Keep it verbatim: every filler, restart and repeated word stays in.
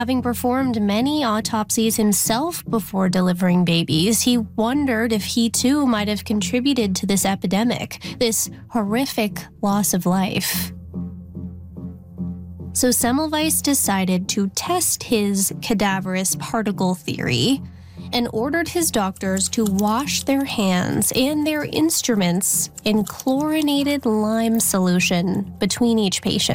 Having performed many autopsies himself before delivering babies, he wondered if he too might have contributed to this epidemic, this horrific loss of life. So Semmelweis decided to test his cadaverous particle theory and ordered his doctors to wash their hands and their instruments in chlorinated lime solution between each patient.